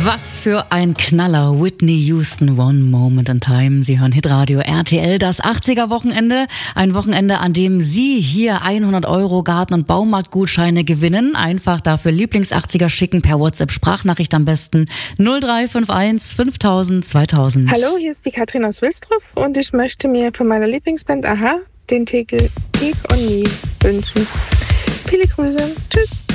Was für ein Knaller. Whitney Houston, One Moment in Time. Sie hören Hitradio RTL, das 80er-Wochenende. Ein Wochenende, an dem Sie hier 100 € Garten- und Baumarktgutscheine gewinnen. Einfach dafür Lieblings-80er schicken, per WhatsApp-Sprachnachricht am besten 0351 5000 2000. Hallo, hier ist die Katrin aus Wilsdruff und ich möchte mir von meiner Lieblingsband Aha den Titel Keep on Me wünschen. Viele Grüße. Tschüss.